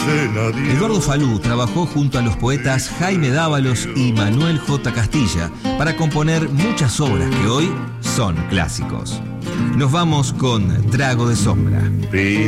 Eduardo Falú trabajó junto a los poetas Jaime Dávalos y Manuel J. Castilla para componer muchas obras que hoy son clásicos. Nos vamos con Trago de Sombra.